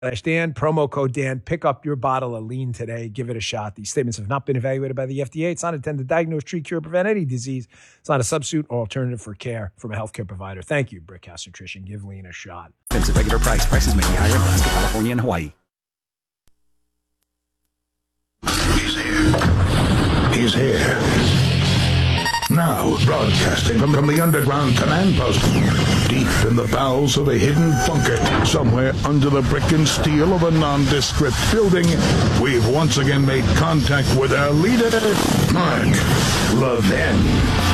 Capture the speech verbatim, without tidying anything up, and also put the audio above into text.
Dan, promo code Dan. Pick up your bottle of lean today. Give it a shot. These statements have not been evaluated by the F D A. It's not intended to diagnose, treat, cure, prevent any disease. It's not a substitute or alternative for care from a healthcare provider. Thank you, Brickhouse Nutrition. Give lean a shot. It's a regular price. Prices may be higher in Alaska, California, and Hawaii. He's here. He's here. Now, broadcasting from, from the underground command post, deep in the bowels of a hidden bunker, somewhere under the brick and steel of a nondescript building, we've once again made contact with our leader, Mark Levin.